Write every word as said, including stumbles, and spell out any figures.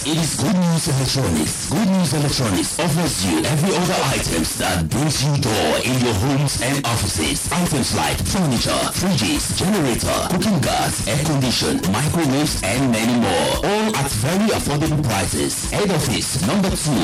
It is Good News Electronics. Good News Electronics offers you every other items that brings you joy in your homes and offices. Items like furniture, fridges, generator, cooking gas, air condition, microwaves, and many more. All at very affordable prices. Head office number two.